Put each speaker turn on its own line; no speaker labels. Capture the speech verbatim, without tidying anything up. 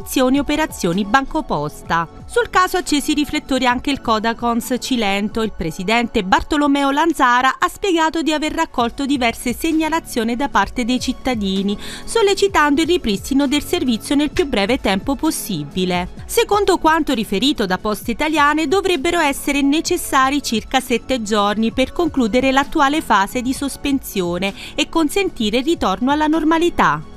acquisizioni e operazioni BancoPosta. Sul caso ha accesi i riflettori anche il Codacons Cilento. Il presidente Bartolomeo Lanzara ha spiegato di aver raccolto diverse segnalazioni da parte dei cittadini, sollecitando il ripristino del servizio nel più breve tempo possibile. Secondo quanto riferito da Poste Italiane, dovrebbero essere necessari circa sette giorni per concludere l'attuale fase di sospensione e consentire il ritorno alla normalità.